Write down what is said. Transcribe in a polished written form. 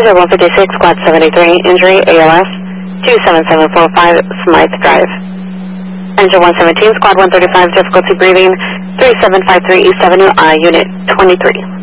Engine 156, Squad 73, injury, ALS, 27745, Smythe Drive. Engine 117, Squad 135, difficulty breathing, 3753 East Avenue, Unit 23.